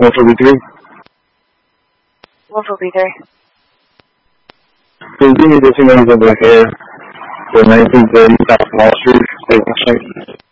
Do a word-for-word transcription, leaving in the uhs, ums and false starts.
one four B three. one four B three. Please give me the two names of the hair for nineteen thirty South Wall Street, State Washington.